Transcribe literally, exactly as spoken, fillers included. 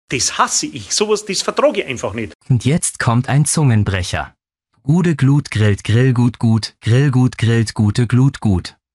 Das hasse ich. Sowas, das vertrage ich einfach nicht. Und jetzt kommt ein Zungenbrecher. Gude Glut grillt Grillgut gut, Grillgut grillt gute Glut gut.